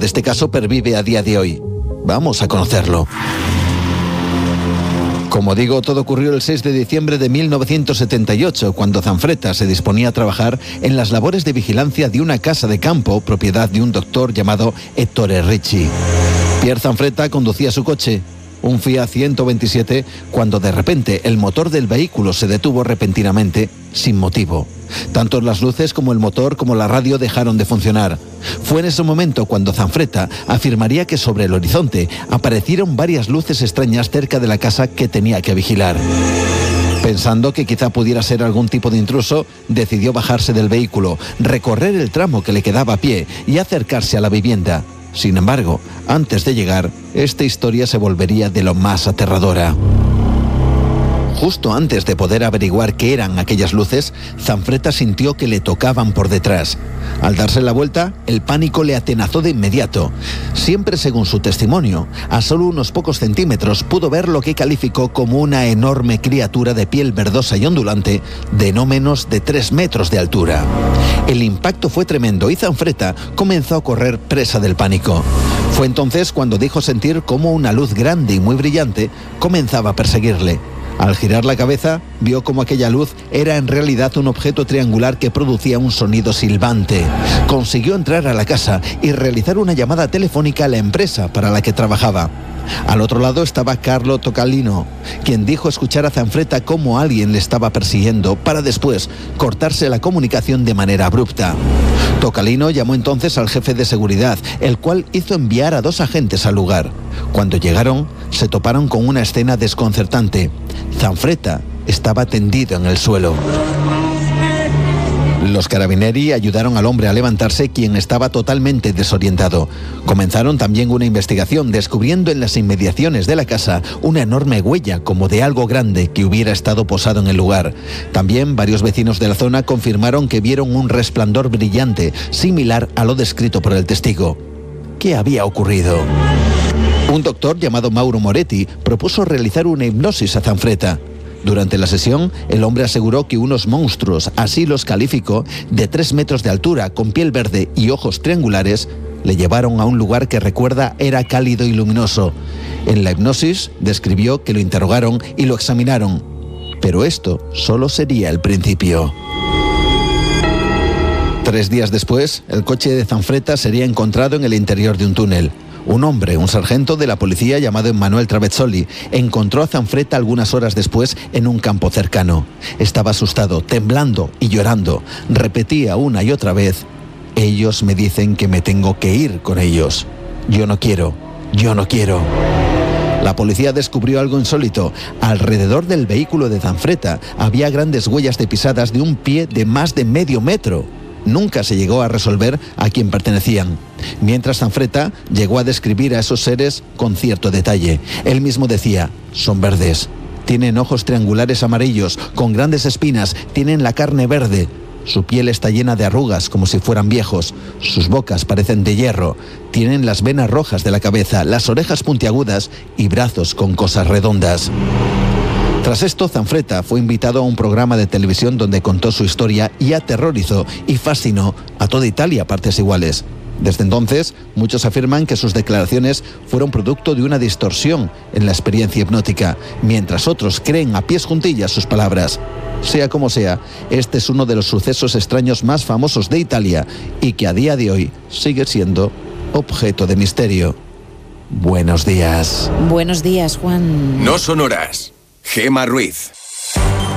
de este caso pervive a día de hoy. Vamos a conocerlo. Como digo, todo ocurrió el 6 de diciembre de 1978, cuando Zanfretta se disponía a trabajar en las labores de vigilancia de una casa de campo, propiedad de un doctor llamado Ettore Ricci. Pierre Zanfretta conducía su coche, un Fiat 127, cuando de repente el motor del vehículo se detuvo repentinamente, sin motivo. Tanto las luces como el motor como la radio dejaron de funcionar. Fue en ese momento cuando Zanfretta afirmaría que sobre el horizonte aparecieron varias luces extrañas cerca de la casa que tenía que vigilar. Pensando que quizá pudiera ser algún tipo de intruso, decidió bajarse del vehículo, recorrer el tramo que le quedaba a pie y acercarse a la vivienda. Sin embargo, antes de llegar, esta historia se volvería de lo más aterradora. Justo antes de poder averiguar qué eran aquellas luces, Zanfretta sintió que le tocaban por detrás. Al darse la vuelta, el pánico le atenazó de inmediato. Siempre según su testimonio, a solo unos pocos centímetros pudo ver lo que calificó como una enorme criatura de piel verdosa y ondulante de no menos de 3 metros de altura. El impacto fue tremendo y Zanfretta comenzó a correr presa del pánico. Fue entonces cuando dijo sentir cómo una luz grande y muy brillante comenzaba a perseguirle. Al girar la cabeza, vio como aquella luz era en realidad un objeto triangular que producía un sonido silbante. Consiguió entrar a la casa y realizar una llamada telefónica a la empresa para la que trabajaba. Al otro lado estaba Carlo Tocalino, quien dijo escuchar a Zanfretta cómo alguien le estaba persiguiendo para después cortarse la comunicación de manera abrupta. Tocalino llamó entonces al jefe de seguridad, el cual hizo enviar a 2 agentes al lugar. Cuando llegaron, se toparon con una escena desconcertante. Zanfretta estaba tendido en el suelo. Los carabinieri ayudaron al hombre a levantarse, quien estaba totalmente desorientado. Comenzaron también una investigación, descubriendo en las inmediaciones de la casa una enorme huella como de algo grande que hubiera estado posado en el lugar. También varios vecinos de la zona confirmaron que vieron un resplandor brillante, similar a lo descrito por el testigo. ¿Qué había ocurrido? Un doctor llamado Mauro Moretti propuso realizar una hipnosis a Zanfretta. Durante la sesión, el hombre aseguró que unos monstruos, así los calificó, de 3 metros de altura, con piel verde y ojos triangulares, le llevaron a un lugar que recuerda era cálido y luminoso. En la hipnosis describió que lo interrogaron y lo examinaron, pero esto solo sería el principio. 3 días después, el coche de Zanfretta sería encontrado en el interior de un túnel. Un hombre, un sargento de la policía llamado Emanuele Travezzoli, encontró a Zanfretta algunas horas después en un campo cercano. Estaba asustado, temblando y llorando. Repetía una y otra vez: ellos me dicen que me tengo que ir con ellos. Yo no quiero, yo no quiero. La policía descubrió algo insólito. Alrededor del vehículo de Zanfretta había grandes huellas de pisadas de un pie de más de medio metro. Nunca se llegó a resolver a quién pertenecían. Mientras Zanfretta llegó a describir a esos seres con cierto detalle. Él mismo decía: son verdes, tienen ojos triangulares amarillos, con grandes espinas, tienen la carne verde. Su piel está llena de arrugas como si fueran viejos. Sus bocas parecen de hierro. Tienen las venas rojas de la cabeza, las orejas puntiagudas y brazos con cosas redondas. Tras esto, Zanfretta fue invitado a un programa de televisión donde contó su historia y aterrorizó y fascinó a toda Italia a partes iguales. Desde entonces, muchos afirman que sus declaraciones fueron producto de una distorsión en la experiencia hipnótica, mientras otros creen a pies juntillas sus palabras. Sea como sea, este es uno de los sucesos extraños más famosos de Italia y que a día de hoy sigue siendo objeto de misterio. Buenos días. Buenos días, Juan. No son horas. Gemma Ruiz.